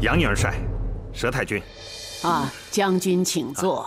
杨元帅，佘太君。 啊，将军请坐。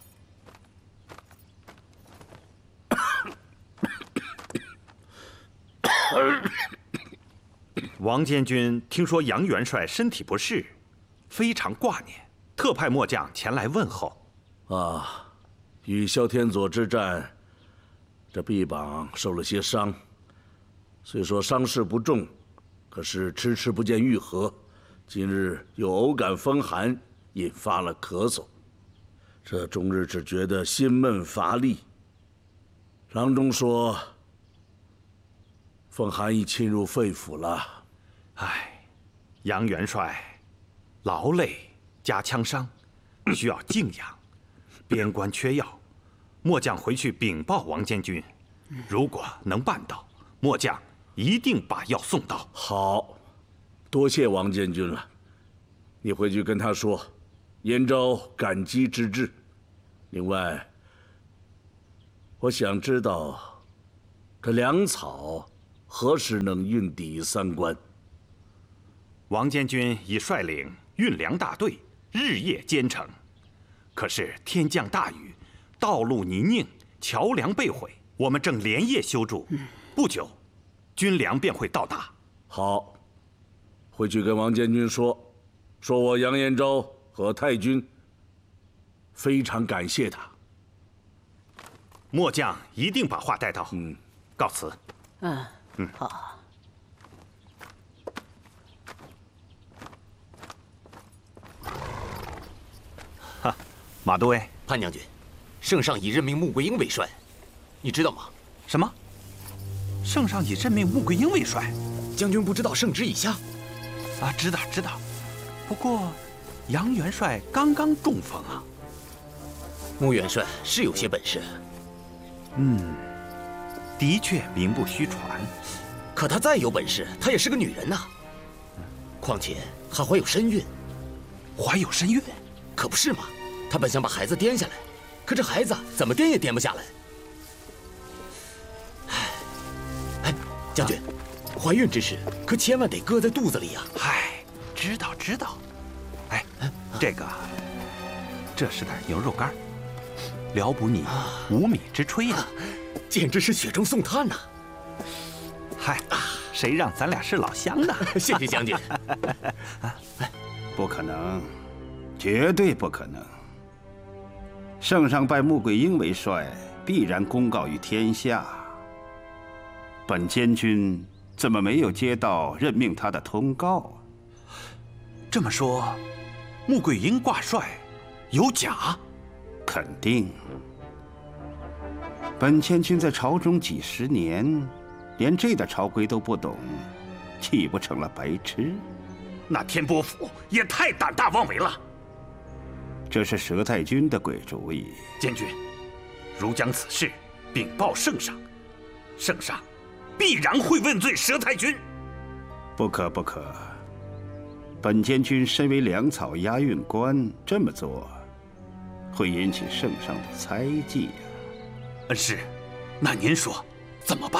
王监军听说杨元帅身体不适，非常挂念，特派末将前来问候。 啊，与萧天佐之战，这臂膀受了些伤，虽说伤势不重，可是迟迟不见愈合。今日又偶感风寒，引发了咳嗽，这终日只觉得心闷乏力。郎中说，风寒已侵入肺腑了。 唉，杨元帅劳累加枪伤，需要静养。边关缺药，末将回去禀报王监军，如果能办到，末将一定把药送到。 好，多谢王监军了。你回去跟他说，燕昭感激之至。另外，我想知道这粮草何时能运抵三关？ 王监军已率领运粮大队日夜兼程，可是天降大雨，道路泥泞，桥梁被毁，我们正连夜修筑，不久，军粮便会到达。 好，回去跟王监军说，说我杨延昭和太君非常感谢他。 末将一定把话带到。告辞。 好。 哈，马都尉， 潘将军，圣上已任命穆桂英为帅，你知道吗？ 什么？圣上已任命穆桂英为帅？ 将军不知道圣旨已下？ 啊，知道知道。不过，杨元帅刚刚中风啊。 穆元帅是有些本事。 的确名不虚传。 可他再有本事，她也是个女人呐。况且还怀有身孕。 怀有身孕？ 可不是嘛！他本想把孩子掂下来，可这孩子怎么掂也掂不下来。哎，将军，怀孕之时可千万得搁在肚子里呀。 嗨，知道知道。哎，这是点牛肉干，聊补你无米之炊呀。 简直是雪中送炭呐！ 嗨，谁让咱俩是老乡呢？ 谢谢将军。 不可能，绝对不可能。圣上拜穆桂英为帅，必然公告于天下。本监军怎么没有接到任命他的通告？ 这么说，穆桂英挂帅有假？ 肯定。本监军在朝中几十年，连这点朝规都不懂，岂不成了白痴？ 那天波府也太胆大妄为了。 这是佘太君的鬼主意。 监军，如将此事禀报圣上，圣上必然会问罪佘太君。 不可不可，本监军身为粮草押运官，这么做会引起圣上的猜忌呀。 恩师，那您说怎么办？